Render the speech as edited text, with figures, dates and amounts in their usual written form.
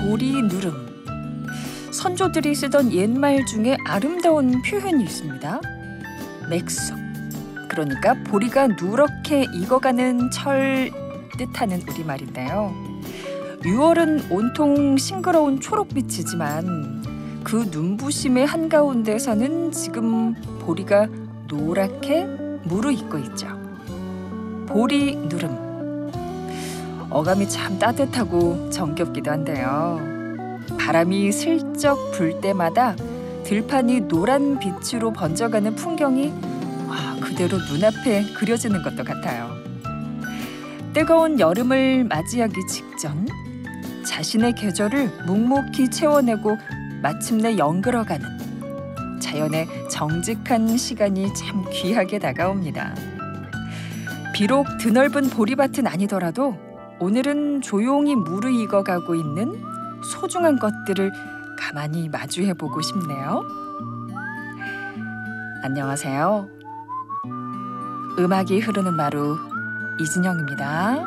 보리 누름. 선조들이 쓰던 옛말 중에 아름다운 표현이 있습니다. 맥숙. 그러니까 보리가 누렇게 익어가는 철 뜻하는 우리말인데요. 6월은 온통 싱그러운 초록빛이지만 그 눈부심의 한가운데서는 지금 보리가 노랗게 무르익고 있죠. 보리 누름. 어감이 참 따뜻하고 정겹기도 한데요. 바람이 슬쩍 불 때마다 들판이 노란 빛으로 번져가는 풍경이 그대로 눈앞에 그려지는 것도 같아요. 뜨거운 여름을 맞이하기 직전 자신의 계절을 묵묵히 채워내고 마침내 연글어가는 자연의 정직한 시간이 참 귀하게 다가옵니다. 비록 드넓은 보리밭은 아니더라도 오늘은 조용히 무르익어가고 있는 소중한 것들을 가만히 마주해보고 싶네요. 안녕하세요. 음악이 흐르는 마루 이진영입니다.